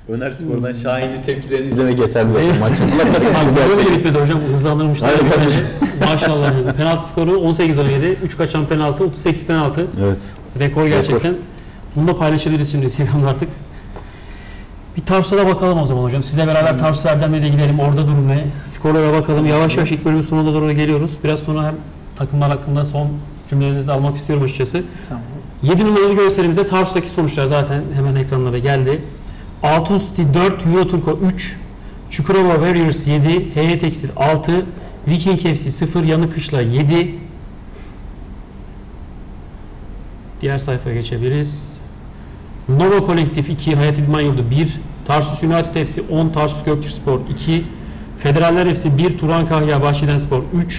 Öner Spor'dan Şahin'in tepkilerini izlemek yeterli zaten maçın. Böyle bitmedi hocam, hızlandırmışlar. Maşallah. Penaltı skoru 18-17, 3 kaçan penaltı, 38 penaltı. Evet. Rekor gerçekten. Bunu da paylaşabiliriz şimdi Instagram'da artık. Bir Tarsus'a da bakalım o zaman hocam. Sizle beraber Tarsus Erdem'e de gidelim. Orada durum ne? Skorlara bakalım. Yavaş yavaş ilk bölümün sonuna doğru geliyoruz. Biraz sonra hem takımlar hakkında son cümlelerinizi de almak istiyorum açıkçası. Tamam. 7 numaralı gösterimizde Tarsus'taki sonuçlar zaten hemen ekranlara geldi. Altun City 4, Euroturko 3, Çukurova Warriors 7, HY Tekstil 6, Viking FC 0, Yanık Kışla 7. Diğer sayfaya geçebiliriz. Nova Kolektif 2, Hayat İdman Yurdu 1, Tarsus United FC 10, Tarsus Göktürkspor 2, Federaller FC 1, Turan Kahya Bahçedenspor 3,